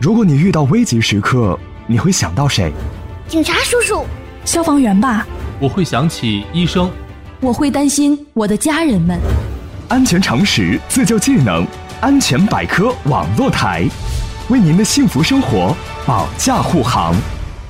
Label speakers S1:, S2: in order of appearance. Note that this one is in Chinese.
S1: 如果你遇到危急时刻，你会想到谁？
S2: 警察叔叔。
S3: 消防员吧。
S4: 我会想起医生。
S3: 我会担心我的家人们。
S1: 安全常识，自救技能，安全百科网络台，为您的幸福生活保驾护航。